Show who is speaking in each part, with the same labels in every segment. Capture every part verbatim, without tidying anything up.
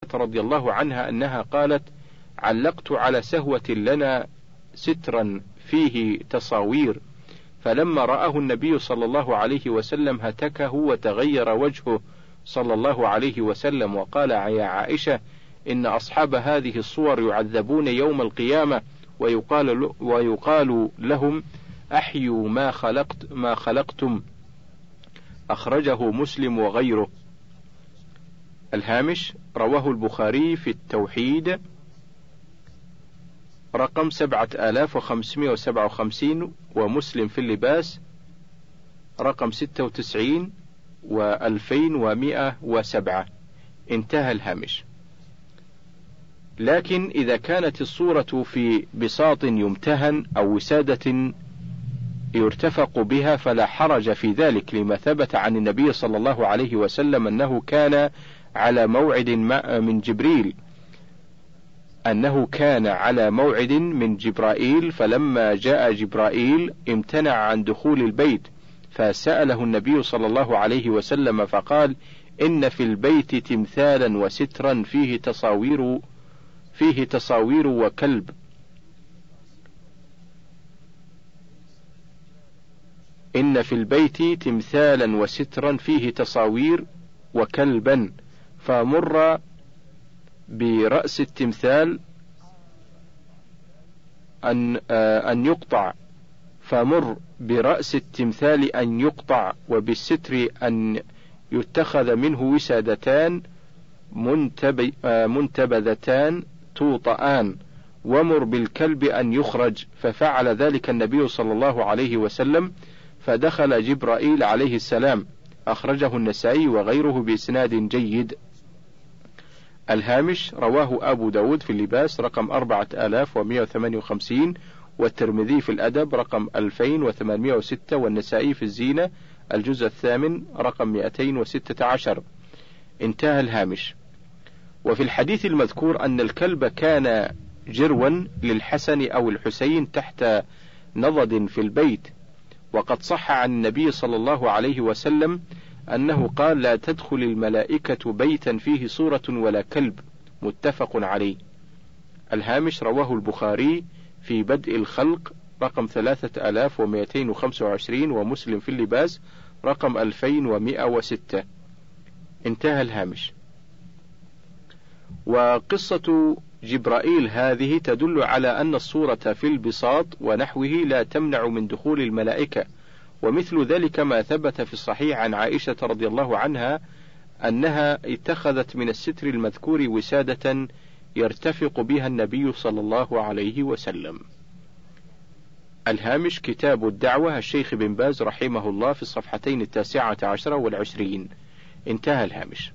Speaker 1: رضي الله عنها أنها قالت: علقت على سهوة لنا سترا فيه تصاوير، فلما رآه النبي صلى الله عليه وسلم هتكه وتغير وجهه صلى الله عليه وسلم، وقال: يا عائشة، إن أصحاب هذه الصور يعذبون يوم القيامة، ويقال, ويقال لهم: أحيوا ما خلقت ما خلقتم. أخرجه مسلم وغيره. الهامش: رواه البخاري في التوحيد رقم سبعة آلاف وخمسمائة وسبعة وخمسين، ومسلم في اللباس رقم ستة وتسعين وألفين ومئة وسبعة. انتهى الهامش. لكن إذا كانت الصورة في بساط يمتهن أو وسادة يرتفق بها فلا حرج في ذلك، لما ثبت عن النبي صلى الله عليه وسلم أنه كان على موعد من جبريل أنه كان على موعد من جبرائيل، فلما جاء جبرائيل امتنع عن دخول البيت، فسأله النبي صلى الله عليه وسلم فقال: إن في البيت تمثالا وسترا فيه تصاوير فيه تصاوير وكلب. إن في البيت تمثالا وسترا فيه تصاوير وكلبا، فمر برأس التمثال أن أن يقطع فمر برأس التمثال أن يقطع، وبالستر أن يتخذ منه وسادتان منتبذتان توطآن، ومر بالكلب أن يخرج. ففعل ذلك النبي صلى الله عليه وسلم، فدخل جبرائيل عليه السلام. أخرجه النسائي وغيره بإسناد جيد. الهامش: رواه أبو داود في اللباس رقم أربعة آلاف ومئة وثمانية وخمسين، والترمذي في الأدب رقم ألفين وثمانمائة وستة، والنسائي في الزينة الجزء الثامن رقم مئتين وستة عشر. انتهى الهامش. وفي الحديث المذكور أن الكلب كان جروا للحسن أو الحسين تحت نضد في البيت، وقد صح عن النبي صلى الله عليه وسلم أنه قال: لا تدخل الملائكة بيتا فيه صورة ولا كلب. متفق عليه. الهامش: رواه البخاري في بدء الخلق رقم ثلاثة آلاف ومئتين وخمسة وعشرين، ومسلم في اللباس رقم ألفين ومئة وستة. انتهى الهامش. وقصة جبرائيل هذه تدل على أن الصورة في البساط ونحوه لا تمنع من دخول الملائكة، ومثل ذلك ما ثبت في الصحيح عن عائشة رضي الله عنها أنها اتخذت من الستر المذكور وسادة يرتفق بها النبي صلى الله عليه وسلم. الهامش: كتاب الدعوة، الشيخ بن باز رحمه الله في الصفحتين التاسعة عشرة والعشرين. انتهى الهامش.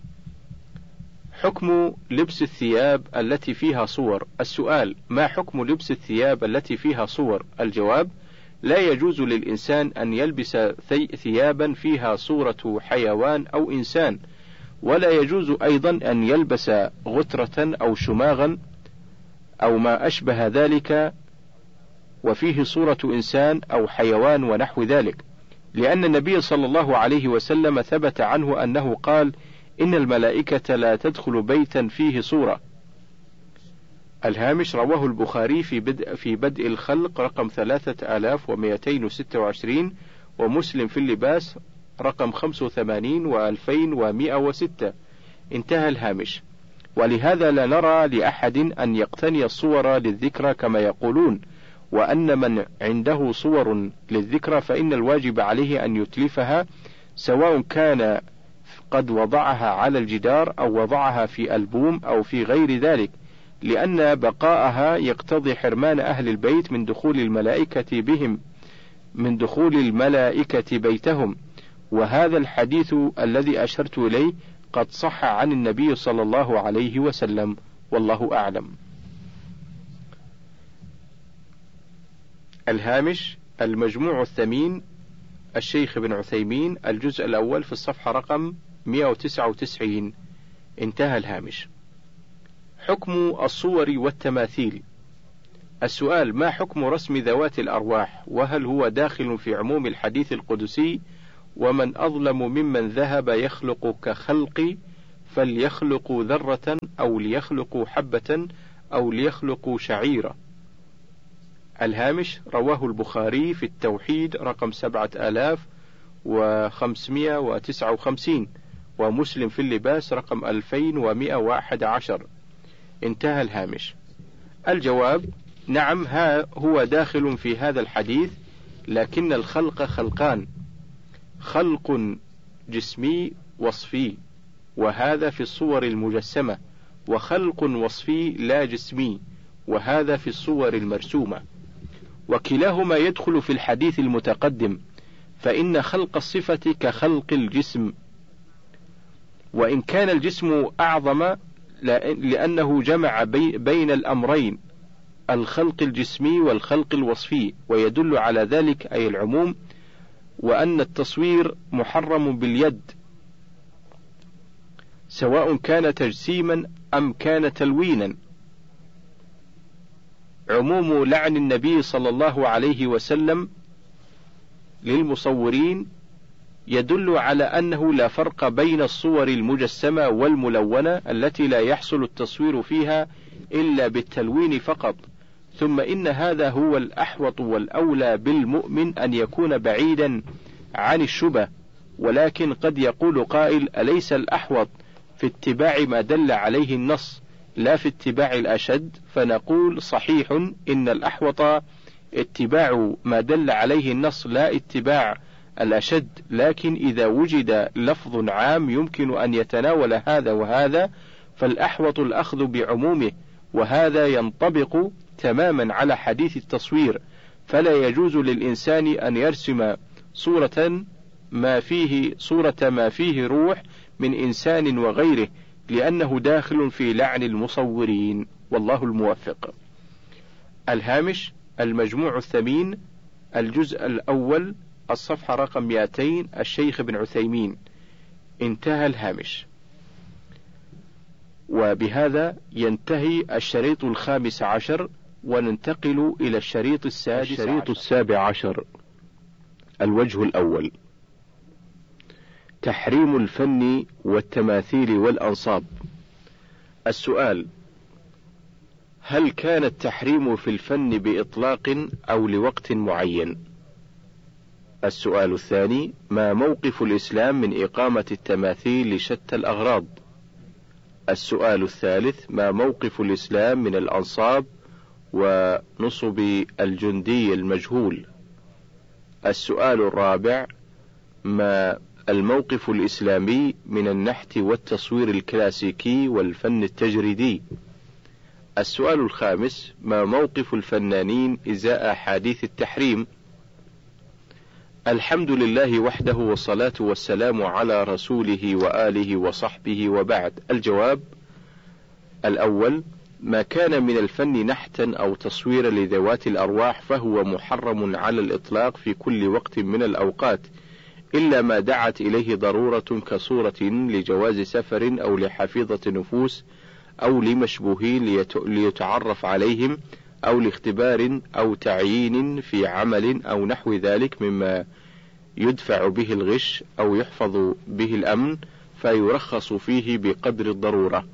Speaker 1: حكم لبس الثياب التي فيها صور. السؤال: ما حكم لبس الثياب التي فيها صور؟ الجواب: لا يجوز للإنسان أن يلبس ثيابا فيها صورة حيوان أو إنسان، ولا يجوز أيضا أن يلبس غترة أو شماغا أو ما أشبه ذلك وفيه صورة إنسان أو حيوان ونحو ذلك، لأن النبي صلى الله عليه وسلم ثبت عنه أنه قال: إن الملائكة لا تدخل بيتا فيه صورة. الهامش: رواه البخاري في بدء, في بدء الخلق رقم ثلاثة آلاف ومئتين وستة وعشرين، ومسلم في اللباس رقم خمسة وثمانين وألفين ومئة وستة. انتهى الهامش. ولهذا لا نرى لأحد أن يقتني الصور للذكرى كما يقولون، وأن من عنده صور للذكرى فإن الواجب عليه أن يتلفها، سواء كان قد وضعها على الجدار أو وضعها في ألبوم أو في غير ذلك، لأن بقاءها يقتضي حرمان أهل البيت من دخول الملائكة بهم من دخول الملائكة بيتهم، وهذا الحديث الذي أشرت إليه قد صح عن النبي صلى الله عليه وسلم، والله أعلم. الهامش: المجموع الثمين، الشيخ ابن عثيمين، الجزء الأول في الصفحة رقم مئة وتسعة وتسعين. انتهى الهامش. حكم الصور والتماثيل. السؤال: ما حكم رسم ذوات الأرواح؟ وهل هو داخل في عموم الحديث القدسي: ومن أظلم ممن ذهب يخلق كخلقي فليخلقوا ذرة أو ليخلقوا حبة أو ليخلقوا شعيرة. الهامش: رواه البخاري في التوحيد رقم سبعة آلاف وخمسمائة وتسعة وخمسين، ومسلم في اللباس رقم ألفين ومائة وأحد عشر. انتهى الهامش. الجواب: نعم، ها هو داخل في هذا الحديث، لكن الخلق خلقان: خلق جسمي وصفي، وهذا في الصور المجسمة، وخلق وصفي لا جسمي، وهذا في الصور المرسومة، وكلاهما يدخل في الحديث المتقدم، فإن خلق الصفة كخلق الجسم، وإن كان الجسم أعظم لأنه جمع بين الأمرين، الخلق الجسمي والخلق الوصفي، ويدل على ذلك أي العموم، وأن التصوير محرم باليد، سواء كان تجسيما أم كان تلوينا. عموم لعن النبي صلى الله عليه وسلم للمصورين يدل على أنه لا فرق بين الصور المجسمة والملونة التي لا يحصل التصوير فيها إلا بالتلوين فقط. ثم إن هذا هو الأحوط والأولى بالمؤمن أن يكون بعيدا عن الشبه، ولكن قد يقول قائل: أليس الأحوط في اتباع ما دل عليه النص لا في اتباع الأشد؟ فنقول: صحيح، إن الأحوط اتباع ما دل عليه النص لا اتباع الأشد، لكن إذا وجد لفظ عام يمكن أن يتناول هذا وهذا فالأحوط الأخذ بعمومه، وهذا ينطبق تماما على حديث التصوير. فلا يجوز للإنسان أن يرسم صورة ما فيه صورة ما فيه روح من إنسان وغيره، لأنه داخل في لعن المصورين، والله الموفق. الهامش: المجموع الثمين، الجزء الأول، الصفحة رقم مئتين، الشيخ ابن عثيمين. انتهى الهامش. وبهذا ينتهي الشريط الخامس عشر، وننتقل إلى الشريط السادس الشريط عشر. السابع عشر. الوجه الأول: تحريم الفن والتماثيل والأنصاب. السؤال: هل كان التحريم في الفن بإطلاق أو لوقت معين؟ السؤال الثاني: ما موقف الإسلام من إقامة التماثيل لشتى الأغراض؟ السؤال الثالث: ما موقف الإسلام من الأنصاب ونصب الجندي المجهول؟ السؤال الرابع: ما الموقف الإسلامي من النحت والتصوير الكلاسيكي والفن التجريدي؟ السؤال الخامس: ما موقف الفنانين إزاء أحاديث التحريم؟ الحمد لله وحده، والصلاة والسلام على رسوله وآله وصحبه، وبعد. الجواب الأول: ما كان من الفن نحتا أو تصويرا لذوات الأرواح فهو محرم على الإطلاق في كل وقت من الأوقات، إلا ما دعت إليه ضرورة كصورة لجواز سفر أو لحفيظة نفوس أو لمشبوهين ليتعرف عليهم أو لاختبار أو تعيين في عمل أو نحو ذلك مما يدفع به الغش أو يحفظ به الأمن، فيرخص فيه بقدر الضرورة.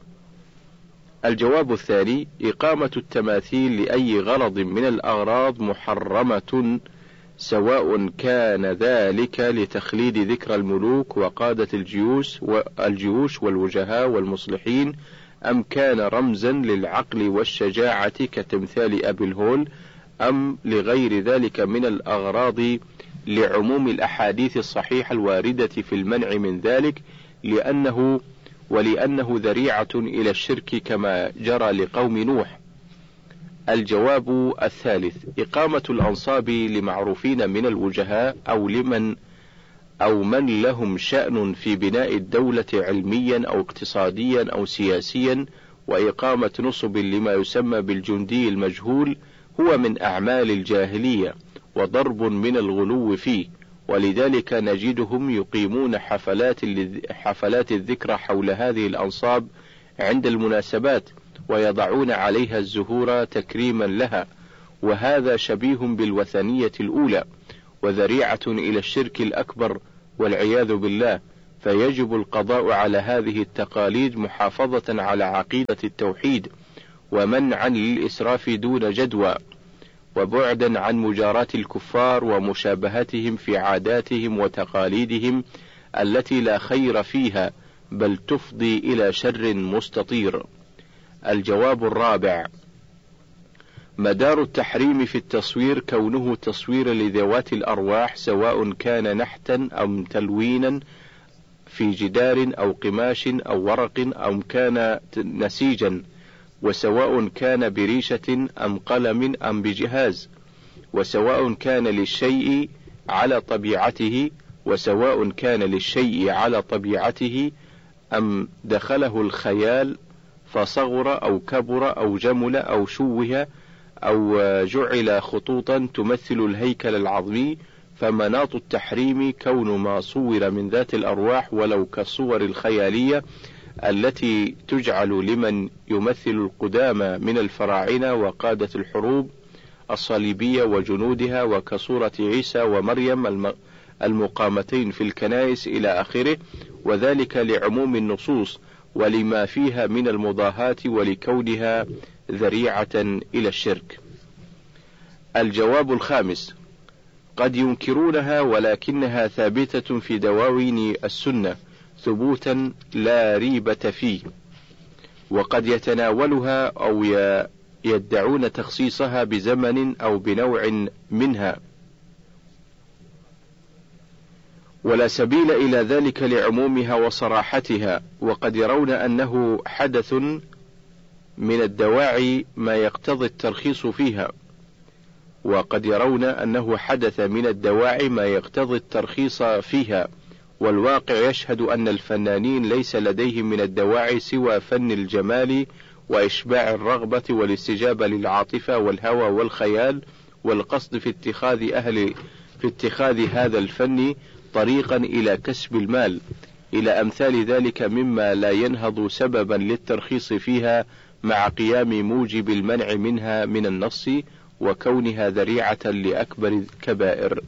Speaker 1: الجواب الثاني: إقامة التماثيل لأي غرض من الأغراض محرمة، سواء كان ذلك لتخليد ذكرى الملوك وقادة الجيوش والجيوش والوجهاء والمصلحين، أم كان رمزا للعقل والشجاعة كتمثال أبي الهول، أم لغير ذلك من الأغراض، لعموم الأحاديث الصحيحة الواردة في المنع من ذلك، لأنه ولأنه ذريعة إلى الشرك كما جرى لقوم نوح. الجواب الثالث: إقامة الأنصاب لمعروفين من الوجهاء أو لمن أو من لهم شأن في بناء الدولة علميا أو اقتصاديا أو سياسيا، وإقامة نصب لما يسمى بالجندي المجهول هو من أعمال الجاهلية وضرب من الغلو فيه، ولذلك نجدهم يقيمون حفلات حفلات الذكرى حول هذه الأنصاب عند المناسبات، ويضعون عليها الزهور تكريما لها، وهذا شبيه بالوثنية الأولى وذريعة إلى الشرك الأكبر والعياذ بالله. فيجب القضاء على هذه التقاليد محافظة على عقيدة التوحيد، ومنعا للإسراف دون جدوى، وبعدا عن مجاراة الكفار ومشابهتهم في عاداتهم وتقاليدهم التي لا خير فيها بل تفضي إلى شر مستطير. الجواب الرابع: مدار التحريم في التصوير كونه تصوير لذوات الأرواح، سواء كان نحتا أو تلوينا في جدار أو قماش أو ورق أو كان نسيجا، وسواء كان بريشة أم قلم أم بجهاز، وسواء كان للشيء على طبيعته وسواء كان للشيء على طبيعته أم دخله الخيال فصغر أو كبر أو جمل أو شوه أو جعل خطوطا تمثل الهيكل العظمي، فمناط التحريم كون ما صور من ذات الأرواح ولو كالصور الخيالية التي تجعل لمن يمثل القدامى من الفراعنة وقادة الحروب الصليبية وجنودها، وكصورة عيسى ومريم المقامتين في الكنائس إلى آخره، وذلك لعموم النصوص ولما فيها من المضاهاة ولكونها ذريعة إلى الشرك. الجواب الخامس: قد ينكرونها ولكنها ثابتة في دواوين السنة ثبوتا لا ريبة فيه، وقد يتناولها أو يدعون تخصيصها بزمن أو بنوع منها، ولا سبيل إلى ذلك لعمومها وصراحتها، وقد يرون أنه حدث من الدواعي ما يقتضي الترخيص فيها، وقد يرون أنه حدث من الدواعي ما يقتضي الترخيص فيها، والواقع يشهد أن الفنانين ليس لديهم من الدواعي سوى فن الجمال وإشباع الرغبة والاستجابة للعاطفة والهوى والخيال، والقصد في اتخاذ أهل في اتخاذ هذا الفن طريقا إلى كسب المال، إلى أمثال ذلك مما لا ينهض سببا للترخيص فيها مع قيام موجب المنع منها من النص وكونها ذريعة لأكبر الكبائر.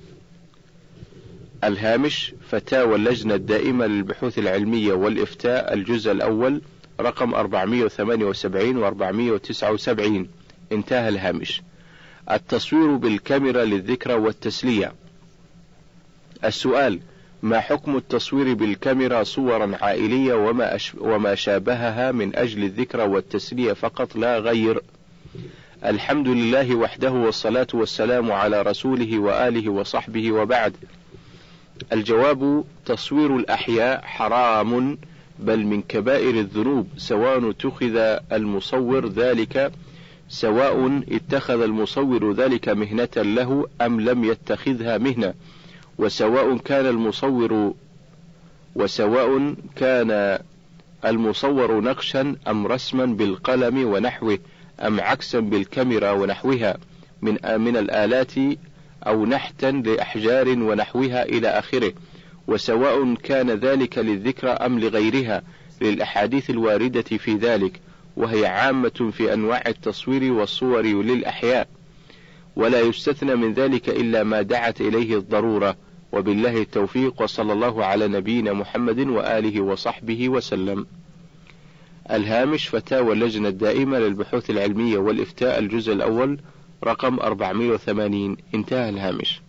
Speaker 1: الهامش: فتاوى اللجنة الدائمة للبحوث العلمية والإفتاء، الجزء الأول، رقم أربعمائة وثمانية وسبعين و أربعمائة وتسعة وسبعين. انتهى الهامش. التصوير بالكاميرا للذكرى والتسلية. السؤال: ما حكم التصوير بالكاميرا صورا عائلية وما, أش... وما شابهها من أجل الذكرى والتسلية فقط لا غير؟ الحمد لله وحده، والصلاة والسلام على رسوله وآله وصحبه، وبعد. الجواب: تصوير الأحياء حرام، بل من كبائر الذنوب، سواء اتخذ المصور ذلك سواء اتخذ المصور ذلك مهنة له أم لم يتخذها مهنة، وسواء كان المصور وسواء كان المصور نقشا أم رسما بالقلم ونحوه أم عكسا بالكاميرا ونحوها من من الآلات أو نحتا لأحجار ونحوها إلى آخره، وسواء كان ذلك للذكرى أم لغيرها، للأحاديث الواردة في ذلك، وهي عامة في أنواع التصوير والصور للأحياء، ولا يستثنى من ذلك إلا ما دعت إليه الضرورة، وبالله التوفيق، وصلى الله على نبينا محمد وآله وصحبه وسلم. الهامش: فتاوى اللجنة الدائمة للبحوث العلمية والإفتاء، الجزء الأول، رقم أربعمائة وثمانين. انتهى الهامش.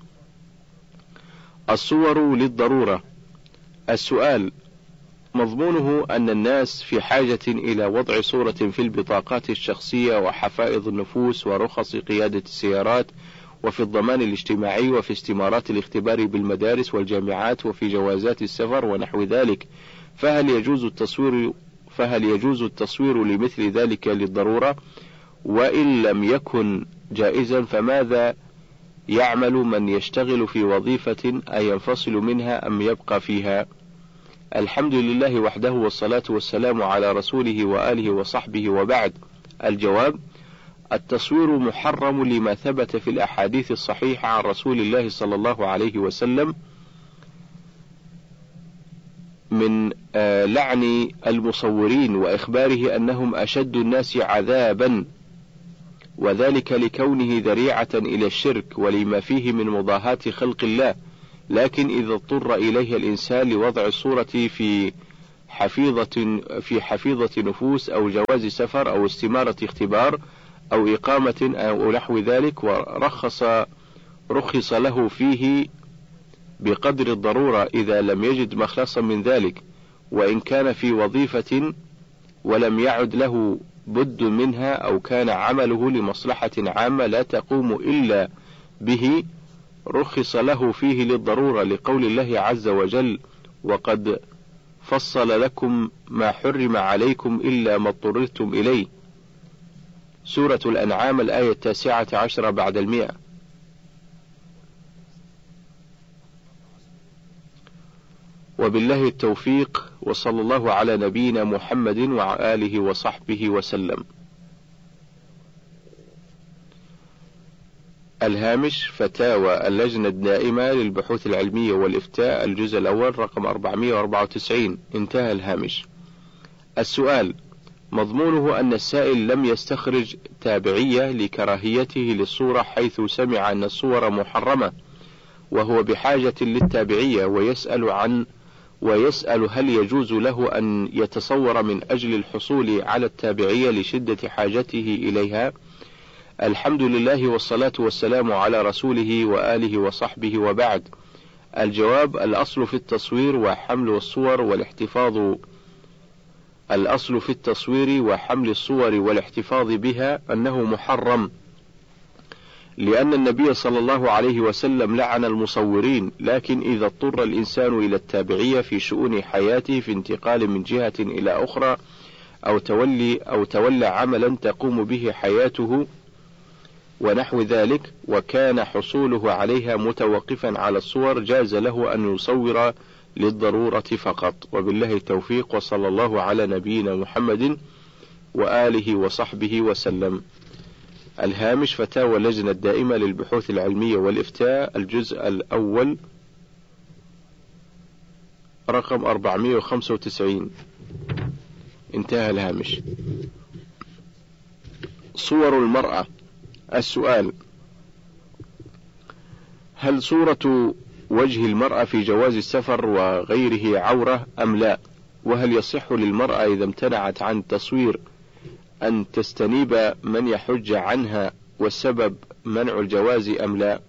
Speaker 1: الصور للضرورة. السؤال: مضمونه أن الناس في حاجة إلى وضع صورة في البطاقات الشخصية وحفائظ النفوس ورخص قيادة السيارات وفي الضمان الاجتماعي وفي استمارات الاختبار بالمدارس والجامعات وفي جوازات السفر ونحو ذلك، فهل يجوز التصوير فهل يجوز التصوير لمثل ذلك للضرورة؟ وإن لم يكن جائزا فماذا يعمل من يشتغل في وظيفة أينفصل منها أم يبقى فيها؟ الحمد لله وحده، والصلاة والسلام على رسوله وآله وصحبه، وبعد. الجواب: التصوير محرم لما ثبت في الأحاديث الصحيحة عن رسول الله صلى الله عليه وسلم من لعن المصورين وإخباره أنهم أشد الناس عذابا، وذلك لكونه ذريعة إلى الشرك ولما فيه من مضاهاة خلق الله، لكن إذا اضطر إليها الإنسان لوضع الصورة في حفيظة في حفيظة نفوس أو جواز سفر أو استمارة اختبار أو إقامة أو نحو ذلك، ورخص رخص له فيه بقدر الضرورة إذا لم يجد مخلصا من ذلك، وإن كان في وظيفة ولم يعد له بد منها، أو كان عمله لمصلحة عامة لا تقوم إلا به، رخص له فيه للضرورة، لقول الله عز وجل: وقد فصل لكم ما حرم عليكم إلا ما اضطررتم إليه. سورة الأنعام الآية التاسعة عشرة بعد المئة. وبالله التوفيق، وصلى الله على نبينا محمد وعلى آله وصحبه وسلم. الهامش: فتاوى اللجنة الدائمة للبحوث العلمية والإفتاء، الجزء الأول، رقم أربعمئة وأربعة وتسعين. انتهى الهامش. السؤال: مضمونه أن السائل لم يستخرج تابعية لكراهيته للصورة، حيث سمع أن الصور محرمة، وهو بحاجة للتابعية، ويسأل عن ويسأل هل يجوز له أن يتصور من أجل الحصول على التابعية لشدة حاجته إليها؟ الحمد لله والصلاة والسلام على رسوله وآله وصحبه، وبعد. الجواب: الأصل في التصوير وحمل الصور والاحتفاظ الأصل في التصوير وحمل الصور والاحتفاظ بها أنه محرم، لأن النبي صلى الله عليه وسلم لعن المصورين، لكن إذا اضطر الإنسان إلى التابعية في شؤون حياته، في انتقال من جهة إلى أخرى، أو تولي أو تولى عملا تقوم به حياته ونحو ذلك، وكان حصوله عليها متوقفا على الصور، جاز له أن يصور للضرورة فقط. وبالله التوفيق، وصلى الله على نبينا محمد وآله وصحبه وسلم. الهامش: فتاوى اللجنة الدائمة للبحوث العلمية والإفتاء، الجزء الأول، رقم أربعمئة وخمسة وتسعين. انتهى الهامش. صور المرأة. السؤال: هل صورة وجه المرأة في جواز السفر وغيره عورة أم لا؟ وهل يصح للمرأة إذا امتنعت عن التصوير أن تستنيب من يحج عنها، والسبب منع الجواز أم لا؟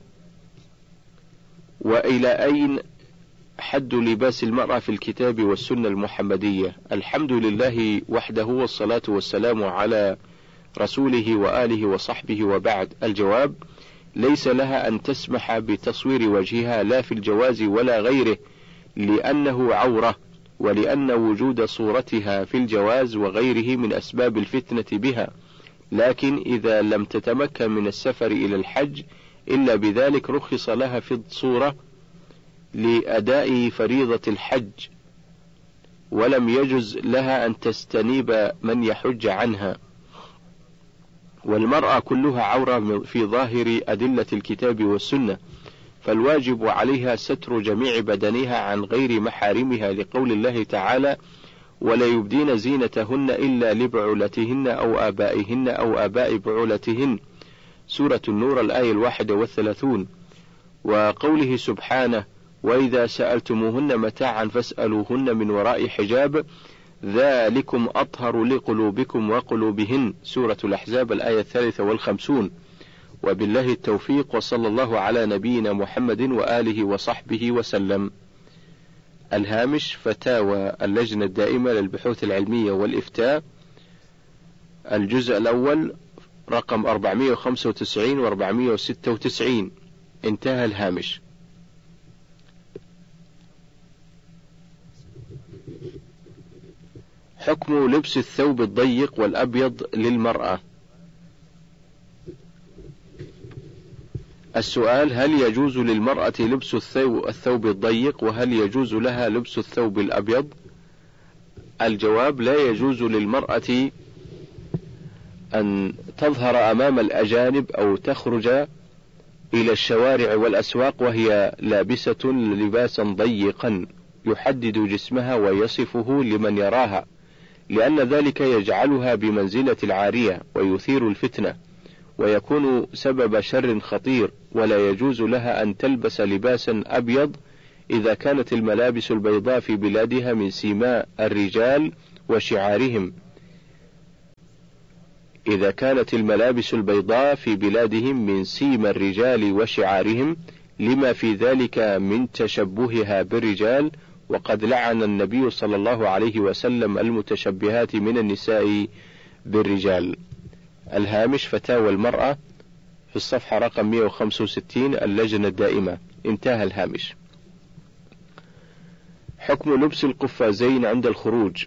Speaker 1: وإلى أين حد لباس المرأة في الكتاب والسنة المحمدية؟ الحمد لله وحده، والصلاة والسلام على رسوله وآله وصحبه، وبعد. الجواب: ليس لها أن تسمح بتصوير وجهها لا في الجواز ولا غيره، لأنه عورة، ولأن وجود صورتها في الجواز وغيره من أسباب الفتنة بها، لكن إذا لم تتمكن من السفر إلى الحج إلا بذلك، رخص لها في الصورة لأداء فريضة الحج، ولم يجز لها أن تستنيب من يحج عنها. والمرأة كلها عورة في ظاهر أدلة الكتاب والسنة، فالواجب عليها ستر جميع بدنها عن غير محارمها، لقول الله تعالى: ولا يبدين زينتهن إلا لبعولتهن أو آبائهن أو آباء بعولتهن، سورة النور الآية الواحدة والثلاثون. وقوله سبحانه: وإذا سألتموهن متاعا فاسألوهن من وراء حجاب، ذلكم أطهر لقلوبكم وقلوبهن، سورة الأحزاب الآية الثالثة والخمسون. وبالله التوفيق، وصلى الله على نبينا محمد وآله وصحبه وسلم. الهامش: فتاوى اللجنة الدائمة للبحوث العلمية والإفتاء، الجزء الأول، رقم أربعمئة وخمسة وتسعين وأربعمئة وستة وتسعين. انتهى الهامش. حكم لبس الثوب الضيق والأبيض للمرأة. السؤال: هل يجوز للمرأة لبس الثوب الضيق، وهل يجوز لها لبس الثوب الأبيض؟ الجواب: لا يجوز للمرأة أن تظهر أمام الأجانب أو تخرج إلى الشوارع والأسواق وهي لابسة لباسا ضيقا يحدد جسمها ويصفه لمن يراها، لأن ذلك يجعلها بمنزلة العارية ويثير الفتنة، ويكون سبب شر خطير. ولا يجوز لها أن تلبس لباسا أبيض إذا كانت الملابس البيضاء في بلادها من سيماء الرجال وشعارهم إذا كانت الملابس البيضاء في بلادهم من سيما الرجال وشعارهم لما في ذلك من تشبهها بالرجال، وقد لعن النبي صلى الله عليه وسلم المتشبهات من النساء بالرجال. الهامش فتاوى المرأة في الصفحة رقم مئة وخمسة وستين اللجنة الدائمة. انتهى الهامش. حكم لبس القفازين عند الخروج.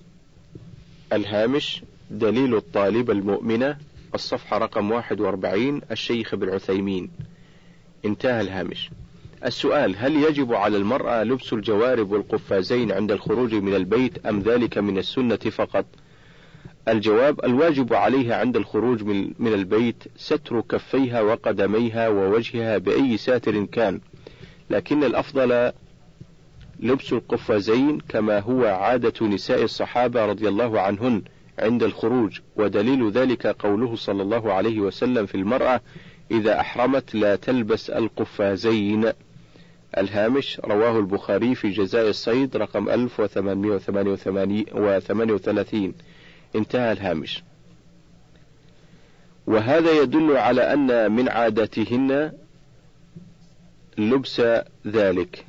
Speaker 1: الهامش دليل الطالبة المؤمنة الصفحة رقم واحد وأربعين الشيخ ابن عثيمين. انتهى الهامش. السؤال: هل يجب على المرأة لبس الجوارب والقفازين عند الخروج من البيت أم ذلك من السنة فقط؟ الجواب: الواجب عليها عند الخروج من البيت ستر كفيها وقدميها ووجهها بأي ساتر كان، لكن الأفضل لبس القفازين كما هو عادة نساء الصحابة رضي الله عنهن عند الخروج، ودليل ذلك قوله صلى الله عليه وسلم في المرأة إذا أحرمت لا تلبس القفازين. الهامش رواه البخاري في جزاء الصيد رقم ألف وثمانمئة وثمانية وثلاثين. انتهى الهامش. وهذا يدل على أن من عاداتهن لبس ذلك.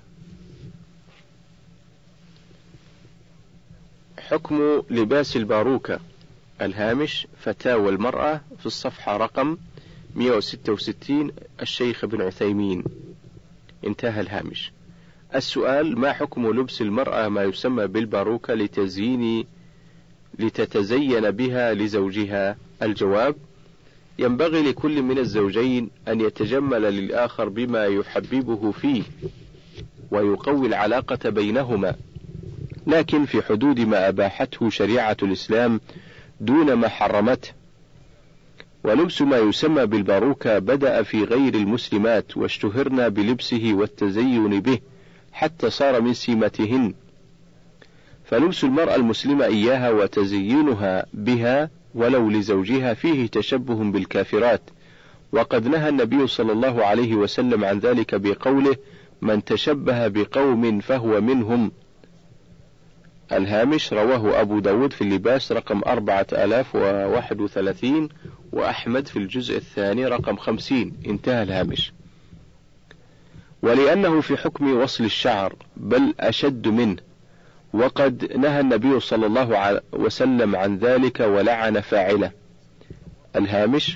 Speaker 1: حكم لباس الباروكة. الهامش فتاوى المرأة في الصفحة رقم مئة وستة وستين الشيخ ابن عثيمين. انتهى الهامش. السؤال: ما حكم لبس المرأة ما يسمى بالباروكة لتزيين لتتزين بها لزوجها؟ الجواب: ينبغي لكل من الزوجين أن يتجمل للآخر بما يحببه فيه ويقوي العلاقة بينهما، لكن في حدود ما أباحته شريعة الإسلام دون ما حرمته. ولبس ما يسمى بالباروكة بدأ في غير المسلمات واشتهرنا بلبسه والتزين به حتى صار من سماتهن، فلبس المرأة المسلمة إياها وتزيينها بها ولو لزوجها فيه تشبه بالكافرات، وقد نهى النبي صلى الله عليه وسلم عن ذلك بقوله: من تشبه بقوم فهو منهم. الهامش رواه أبو داود في اللباس رقم أربعة آلاف وواحد وثلاثين وأحمد في الجزء الثاني رقم خمسين. انتهى الهامش. ولأنه في حكم وصل الشعر بل أشد منه، وقد نهى النبي صلى الله عليه وسلم عن ذلك ولعن فاعله. الهامش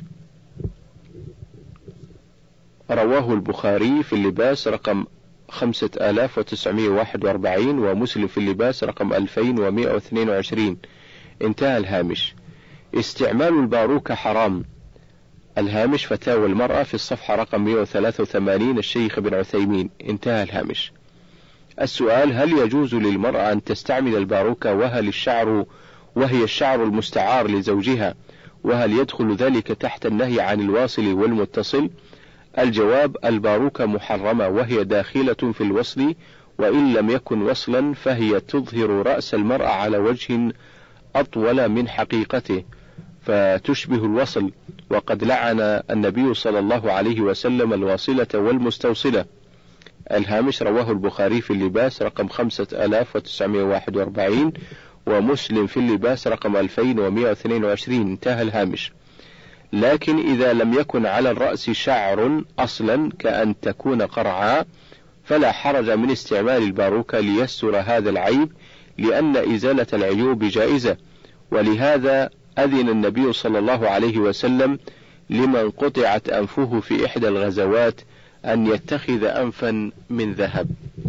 Speaker 1: رواه البخاري في اللباس رقم خمسة آلاف وتسعمائة وواحد وأربعين ومسلم في اللباس رقم ألفين ومئة واثنين وعشرين. انتهى الهامش. استعمال الباروكة حرام. الهامش فتاوى المرأة في الصفحة رقم مئة وثلاثة وثمانين الشيخ ابن عثيمين. انتهى الهامش. السؤال: هل يجوز للمرأة أن تستعمل الباروكة وهل الشعر وهي الشعر المستعار لزوجها، وهل يدخل ذلك تحت النهي عن الواصل والمتصل؟ الجواب: الباروكة محرمة وهي داخلة في الوصل، وإن لم يكن وصلا فهي تظهر رأس المرأة على وجه أطول من حقيقته فتشبه الوصل، وقد لعن النبي صلى الله عليه وسلم الواصلة والمستوصلة. الهامش رواه البخاري في اللباس رقم خمسة آلاف وتسعمائة وواحد وأربعين ومسلم في اللباس رقم ألفين ومئة واثنين وعشرين. انتهى الهامش. لكن إذا لم يكن على الرأس شعر أصلا كأن تكون قرعا فلا حرج من استعمال الباروكة ليستر هذا العيب، لأن إزالة العيوب جائزة، ولهذا أذن النبي صلى الله عليه وسلم لمن قطعت أنفه في إحدى الغزوات أن يتخذ أنفا من ذهب.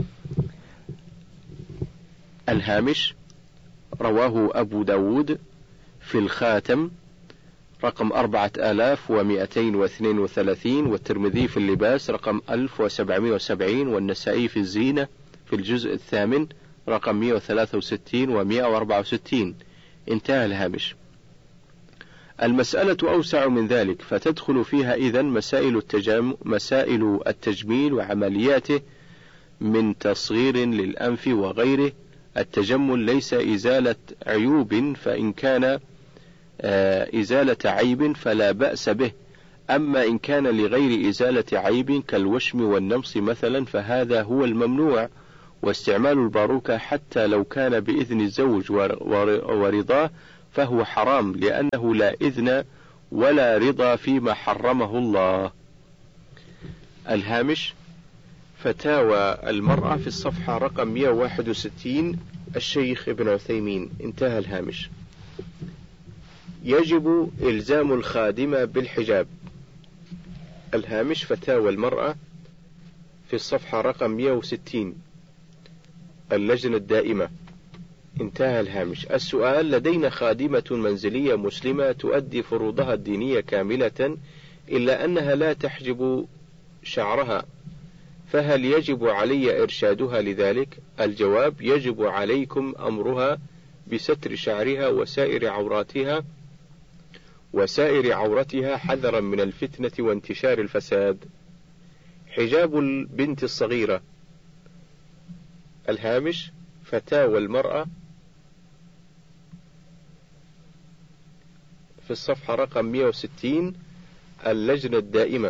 Speaker 1: الهامش رواه أبو داود في الخاتم رقم أربعة آلاف ومئتين واثنين وثلاثين، والترمذي في اللباس رقم ألف وسبعمائة وسبعين، والنسائي في الزينة في الجزء الثامن رقم مئة وثلاثة وستين ومئة وأربعة وستين. انتهى الهامش. المسألة أوسع من ذلك، فتدخل فيها إذن مسائل التجام مسائل التجميل وعملياته من تصغير للأنف وغيره. التجمل ليس إزالة عيوب، فإن كان آه إزالة عيب فلا بأس به، أما إن كان لغير إزالة عيب كالوشم والنمص مثلا فهذا هو الممنوع، واستعمال الباروكة حتى لو كان بإذن الزوج ورضاه فهو حرام، لأنه لا إذن ولا رضا فيما حرمه الله. الهامش: فتاوى المرأة في الصفحة رقم مئة وواحد وستين، الشيخ ابن عثيمين. انتهى الهامش. يجب إلزام الخادمة بالحجاب. الهامش: فتاوى المرأة في الصفحة رقم مئة وستين، اللجنة الدائمة. انتهى الهامش. السؤال: لدينا خادمة منزلية مسلمة تؤدي فروضها الدينية كاملة إلا أنها لا تحجب شعرها، فهل يجب علي إرشادها لذلك؟ الجواب: يجب عليكم أمرها بستر شعرها وسائر عوراتها وسائر عورتها حذرا من الفتنة وانتشار الفساد. حجاب البنت الصغيرة. الهامش: فتاوى المرأة في الصفحة رقم مئة وستين، اللجنة الدائمة.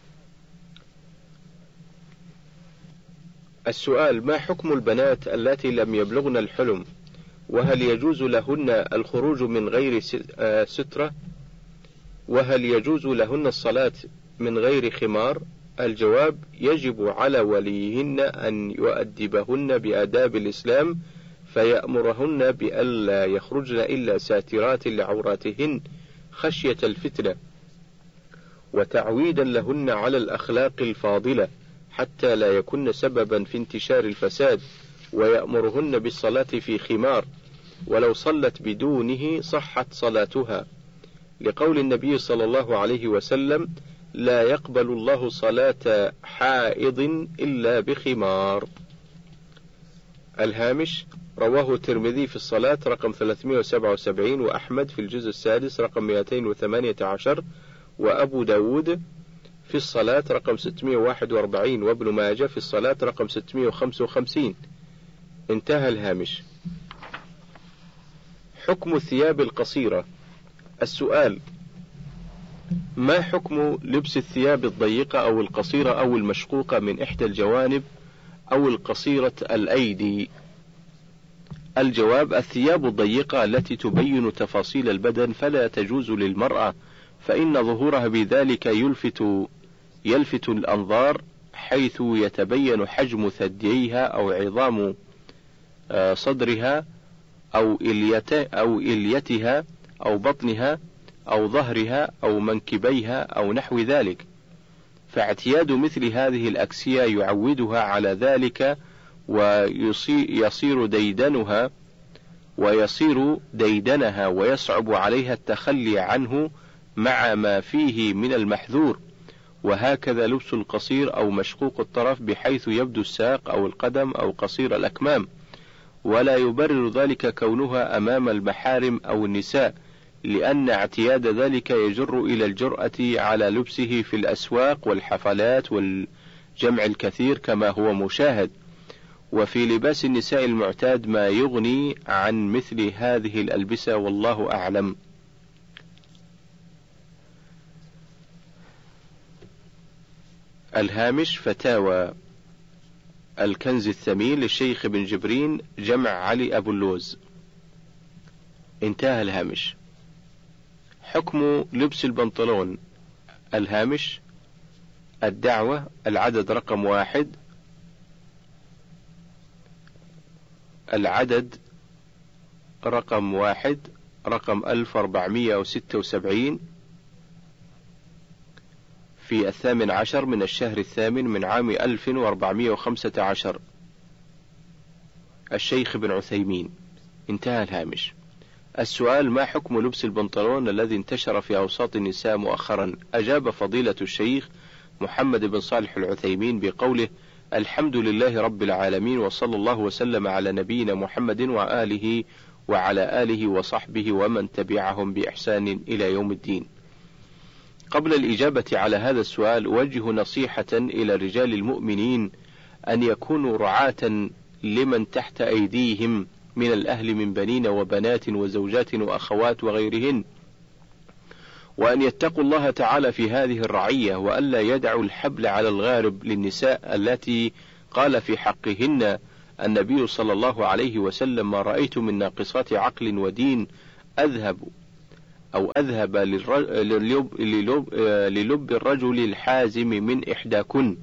Speaker 1: السؤال: ما حكم البنات اللاتي لم يبلغن الحلم، وهل يجوز لهن الخروج من غير سترة، وهل يجوز لهن الصلاة من غير خمار؟ الجواب: يجب على وليهن أن يؤدبهن بآداب الإسلام، فيأمرهن بألا يخرجن إلا ساترات لعوراتهن خشية الفتنة، وتعويدا لهن على الأخلاق الفاضلة حتى لا يكن سببا في انتشار الفساد، ويأمرهن بالصلاة في خمار، ولو صلت بدونه صحت صلاتها، لقول النبي صلى الله عليه وسلم: لا يقبل الله صلاة حائض إلا بخمار. الهامش: رواه الترمذي في الصلاة رقم ثلاثمئة وسبعة وسبعين، وأحمد في الجزء السادس رقم مئتين وثمانية عشر، وأبو داود في الصلاة رقم ستمئة وواحد وأربعين، وابن ماجه في الصلاة رقم ستمئة وخمسة وخمسين. انتهى الهامش. حكم الثياب القصيرة. السؤال: ما حكم لبس الثياب الضيقة أو القصيرة أو المشقوقة من إحدى الجوانب أو القصيرة الأيدي؟ الجواب: الثياب الضيقة التي تبين تفاصيل البدن فلا تجوز للمرأة، فإن ظهورها بذلك يلفت يلفت الأنظار، حيث يتبين حجم ثدييها أو عظام صدرها أو أو إليتها أو بطنها أو ظهرها أو منكبيها أو نحو ذلك، فاعتياد مثل هذه الأكسية يعودها على ذلك، ويصير ديدنها ويصير ديدنها ويصعب عليها التخلي عنه مع ما فيه من المحذور. وهكذا لبس القصير أو مشقوق الطرف بحيث يبدو الساق أو القدم أو قصير الأكمام، ولا يبرر ذلك كونها أمام المحارم أو النساء، لأن اعتياد ذلك يجر إلى الجرأة على لبسه في الأسواق والحفلات والجمع الكثير كما هو مشاهد. وفي لباس النساء المعتاد ما يغني عن مثل هذه الألبسة، والله أعلم. الهامش: فتاوى الكنز الثمين للشيخ ابن جبرين، جمع علي أبو اللوز. انتهى الهامش. حكم لبس البنطلون. الهامش: الدعوة، العدد رقم واحد، العدد رقم واحد رقم ألف وأربعمئة وستة وسبعين، في الثامن عشر من الشهر الثامن من عام ألف وأربعمئة وخمسة عشر، الشيخ ابن عثيمين. انتهى الهامش. السؤال: ما حكم لبس البنطلون الذي انتشر في أوساط النساء مؤخرا؟ أجاب فضيلة الشيخ محمد بن صالح العثيمين بقوله: الحمد لله رب العالمين، وصلى الله وسلم على نبينا محمد وآله وعلى آله وصحبه ومن تبعهم بإحسان إلى يوم الدين. قبل الإجابة على هذا السؤال أوجه نصيحة إلى رجال المؤمنين أن يكونوا رعاة لمن تحت أيديهم من الأهل من بنين وبنات وزوجات وأخوات وغيرهن، وأن يتقوا الله تعالى في هذه الرعية، وألا يدعوا الحبل على الغارب للنساء التي قال في حقهن النبي صلى الله عليه وسلم: ما رأيت من ناقصات عقل ودين أذهب أو أذهب للب, للب, للب الرجل الحازم من إحداكن.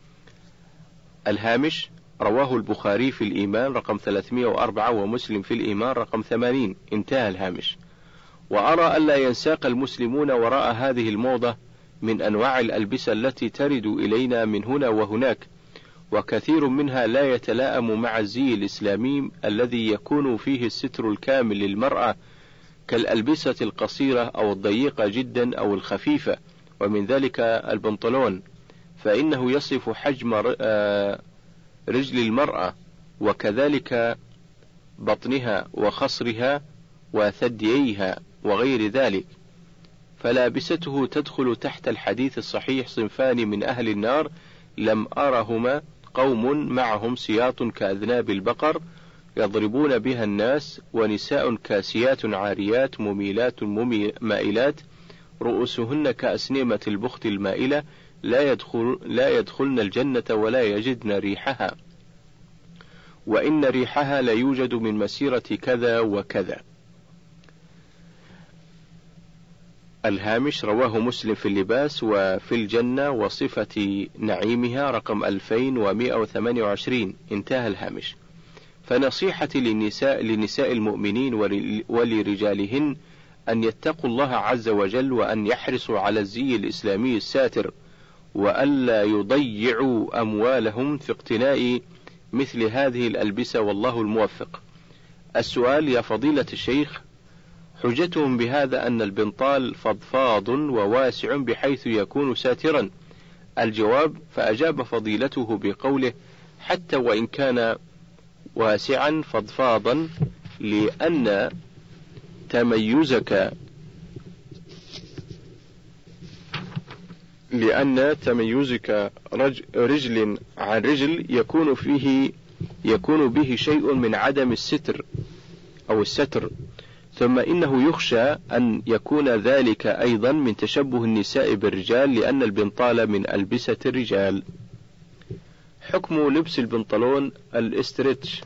Speaker 1: الهامش: رواه البخاري في الإيمان رقم ثلاثمائة وأربعة ومسلم في الإيمان رقم ثمانين. انتهى الهامش. وأرى ألا ينساق المسلمون وراء هذه الموضة من أنواع الألبسة التي ترد إلينا من هنا وهناك، وكثير منها لا يتلائم مع الزي الإسلامي الذي يكون فيه الستر الكامل للمرأة، كالألبسة القصيرة أو الضيقة جدا أو الخفيفة، ومن ذلك البنطلون، فإنه يصف حجم رجل المرأة، وكذلك بطنها وخصرها وثدييها وغير ذلك، فلابسته تدخل تحت الحديث الصحيح: صنفان من أهل النار لم أرهما، قوم معهم سياط كأذناب البقر يضربون بها الناس، ونساء كاسيات عاريات مميلات مائلات رؤوسهن كأسنمة البخت المائلة لا يدخل لا يدخلن الجنة ولا يجدن ريحها، وإن ريحها لا يوجد من مسيرة كذا وكذا. الهامش: رواه مسلم في اللباس وفي الجنة وصفة نعيمها رقم ألفين ومائة وثمانية وعشرين. انتهى الهامش. فنصيحتي للنساء لنساء المؤمنين ولرجالهن أن يتقوا الله عز وجل، وأن يحرصوا على الزي الإسلامي الساتر، وألا يضيعوا أموالهم في اقتناء مثل هذه الألبسة، والله الموفق. السؤال: يا فضيلة الشيخ، حجتهم بهذا أن البنطال فضفاض وواسع بحيث يكون ساترا. الجواب: فأجاب فضيلته بقوله: حتى وإن كان واسعا فضفاضا، لأن تميزك لأن تميزك رجل عن رجل يكون فيه يكون به شيء من عدم الستر أو الستر، ثم إنه يخشى أن يكون ذلك أيضا من تشبه النساء بالرجال، لأن البنطال من ألبسة الرجال. حكم لبس البنطلون الاسترتش.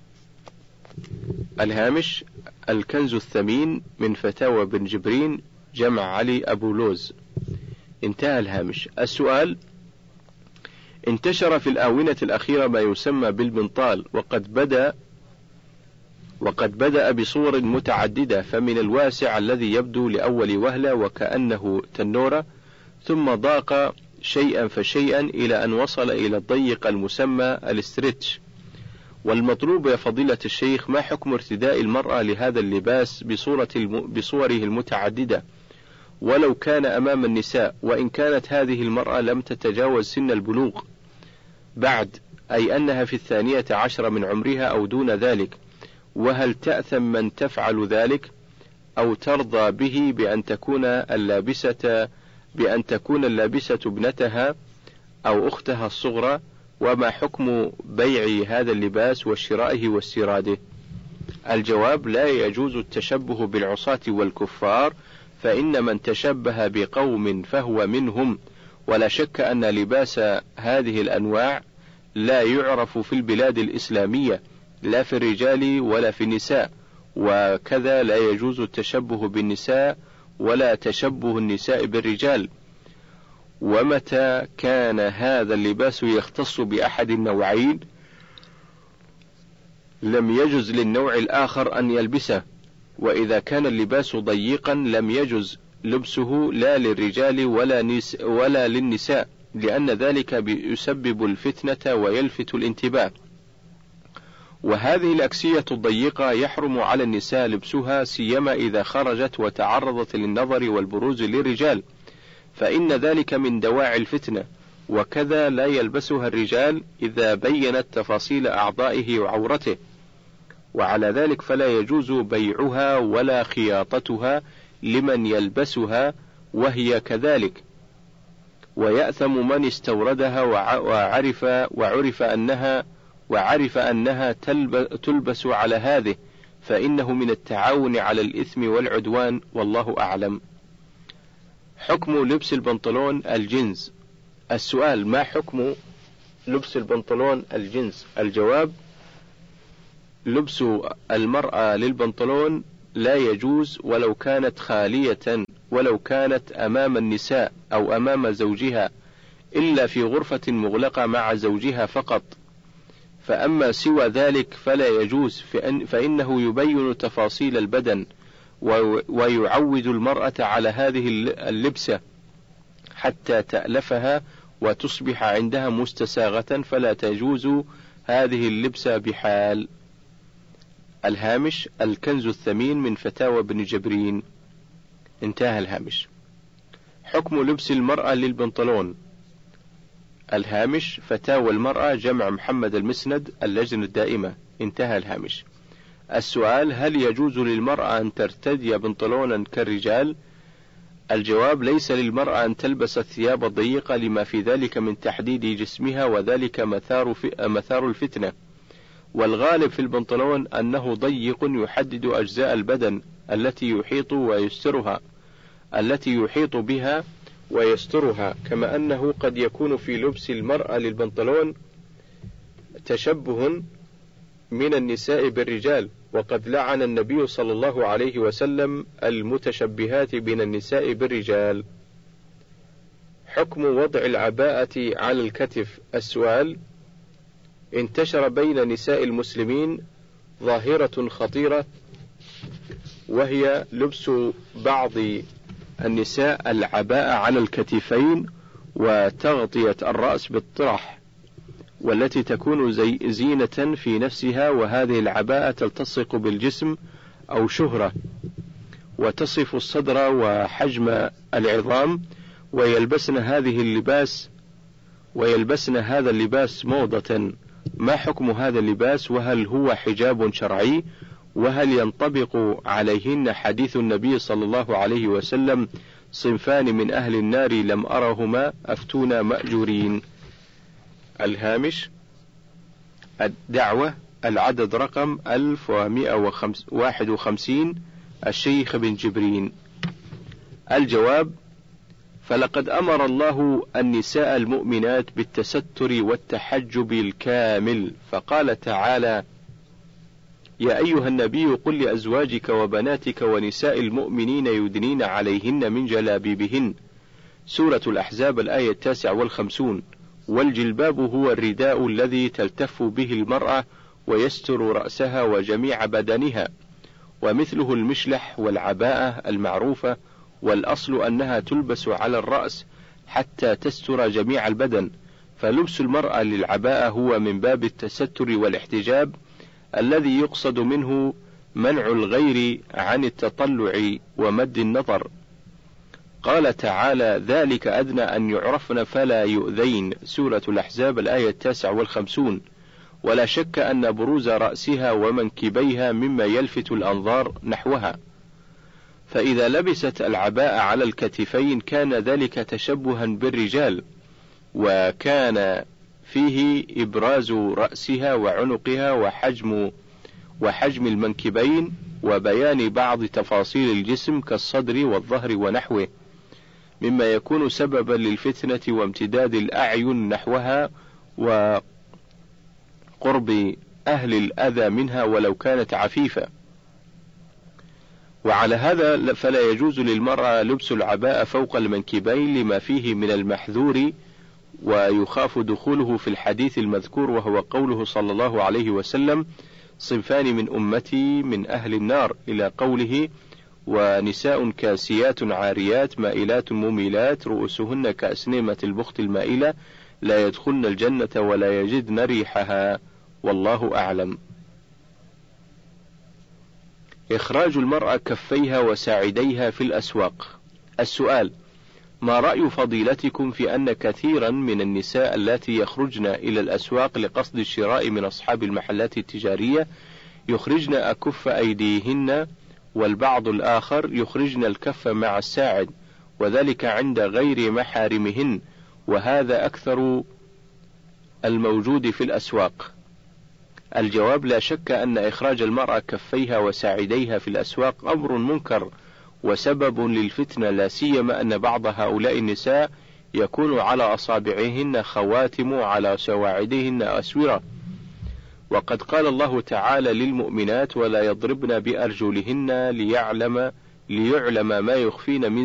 Speaker 1: الهامش: الكنز الثمين من فتاوى بن جبرين جمع علي أبو لوز. انتهى الهامش. السؤال: انتشر في الآونة الأخيرة ما يسمى بالبنطال، وقد بدأ وقد بدأ بصور متعددة، فمن الواسع الذي يبدو لأول وهلة وكأنه تنورة، ثم ضاق شيئا فشيئا إلى أن وصل إلى الضيق المسمى الاسترتش. والمطلوب يا فضيلة الشيخ، ما حكم ارتداء المرأة لهذا اللباس بصورة الم... بصوره المتعددة ولو كان أمام النساء، وإن كانت هذه المرأة لم تتجاوز سن البلوغ بعد، أي أنها في الثانية عشر من عمرها أو دون ذلك؟ وهل تأثم من تفعل ذلك، أو ترضى به بأن تكون اللابسة بأن تكون اللابسة ابنتها أو أختها الصغرى؟ وما حكم بيع هذا اللباس وشرائه واستيراده؟ الجواب: لا يجوز التشبه بالعصاة والكفار، فإن من تشبه بقوم فهو منهم، ولا شك أن لباس هذه الأنواع لا يعرف في البلاد الإسلامية، لا في الرجال ولا في النساء، وكذا لا يجوز التشبه بالنساء ولا تشبه النساء بالرجال. ومتى كان هذا اللباس يختص بأحد النوعين لم يجز للنوع الآخر أن يلبسه، وإذا كان اللباس ضيقا لم يجز لبسه لا للرجال ولا, نس ولا للنساء، لأن ذلك يسبب الفتنة ويلفت الانتباه. وهذه الأكسية الضيقة يحرم على النساء لبسها، سيما إذا خرجت وتعرضت للنظر والبروز للرجال، فإن ذلك من دواعي الفتنة. وكذا لا يلبسها الرجال إذا بينت تفاصيل أعضائه وعورته، وعلى ذلك فلا يجوز بيعها ولا خياطتها لمن يلبسها وهي كذلك، ويأثم من استوردها وعرف وعرف أنها وعرف أنها تلبس على هذه، فإنه من التعاون على الإثم والعدوان، والله أعلم. حكم لبس البنطلون الجينز. السؤال: ما حكم لبس البنطلون الجينز؟ الجواب: لبس المرأة للبنطلون لا يجوز ولو كانت خالية، ولو كانت أمام النساء أو أمام زوجها، إلا في غرفة مغلقة مع زوجها فقط. فأما سوى ذلك فلا يجوز، فإنه يبين تفاصيل البدن ويعود المرأة على هذه اللبسة حتى تألفها وتصبح عندها مستساغة، فلا تجوز هذه اللبسة بحال. الهامش: الكنز الثمين من فتاوى ابن جبرين. انتهى الهامش. حكم لبس المرأة للبنطلون. الهامش: فتاوى المرأة، جمع محمد المسند، اللجنة الدائمة. انتهى الهامش. السؤال: هل يجوز للمرأة أن ترتدي بنطلونا كالرجال؟ الجواب: ليس للمرأة أن تلبس الثياب الضيقة لما في ذلك من تحديد جسمها، وذلك مثار, مثار الفتنة. والغالب في البنطلون أنه ضيق يحدد أجزاء البدن التي يحيط ويسترها التي يحيط بها ويسترها، كما أنه قد يكون في لبس المرأة للبنطلون تشبه من النساء بالرجال، وقد لعن النبي صلى الله عليه وسلم المتشبهات من النساء بالرجال. حكم وضع العباءة على الكتف. السؤال: انتشر بين نساء المسلمين ظاهرة خطيرة، وهي لبس بعض النساء العباءة على الكتفين وتغطية الرأس بالطرح، والتي تكون زي زينة في نفسها، وهذه العباءة تلتصق بالجسم أو شهرة وتصف الصدر وحجم العظام، ويلبسن هذه اللباس ويلبسن هذا اللباس موضة. ما حكم هذا اللباس؟ وهل هو حجاب شرعي؟ وهل ينطبق عليهن حديث النبي صلى الله عليه وسلم: صنفان من أهل النار لم أرهما أفتونا مأجورين؟ الهامش: الدعوة، العدد رقم ألف ومئة وواحد وخمسين، الشيخ ابن جبرين. الجواب: فلقد أمر الله النساء المؤمنات بالتستر والتحجب الكامل، فقال تعالى: يا أيها النبي قل لأزواجك وبناتك ونساء المؤمنين يدنين عليهن من جلابيبهن. سورة الأحزاب الآية التاسعة والخمسون. والجلباب هو الرداء الذي تلتف به المرأة ويستر رأسها وجميع بدنها، ومثله المشلح والعباءة المعروفة، والأصل أنها تلبس على الرأس حتى تستر جميع البدن، فلبس المرأة للعباءة هو من باب التستر والاحتجاب الذي يقصد منه منع الغير عن التطلع ومد النظر. قال تعالى: ذلك أدنى أن يعرفن فلا يؤذين. سورة الأحزاب الآية التاسعة والخمسون. ولا شك أن بروز رأسها ومنكبيها مما يلفت الأنظار نحوها، فإذا لبست العباءة على الكتفين كان ذلك تشبها بالرجال، وكان فيه إبراز رأسها وعنقها وحجم وحجم المنكبين وبيان بعض تفاصيل الجسم كالصدر والظهر ونحوه، مما يكون سببا للفتنة وامتداد الأعين نحوها وقرب أهل الأذى منها ولو كانت عفيفة. وعلى هذا فلا يجوز للمرأة لبس العباءة فوق المنكبين لما فيه من المحذور، ويخاف دخوله في الحديث المذكور، وهو قوله صلى الله عليه وسلم: صنفان من أمتي من أهل النار، إلى قوله: ونساء كاسيات عاريات مائلات مميلات رؤوسهن كأسنمة البخت المائلة لا يدخلن الجنة ولا يجدن ريحها، والله أعلم. إخراج المرأة كفيها وساعديها في الأسواق. السؤال: ما رأي فضيلتكم في أن كثيرا من النساء اللاتي يخرجن إلى الأسواق لقصد الشراء من أصحاب المحلات التجارية يخرجن أكف أيديهن، والبعض الآخر يخرجن الكف مع الساعد، وذلك عند غير محارمهن، وهذا أكثر الموجود في الأسواق؟ الجواب: لا شك أن إخراج المرأة كفيها وساعديها في الأسواق أمر منكر، وسبب للفتنة، لا سيما أن بعض هؤلاء النساء يكون على أصابعهن خواتم وعلى سواعدهن أسورة. وقد قال الله تعالى للمؤمنات: ولا يضربن بأرجلهن ليعلم ليعلم ما يخفين من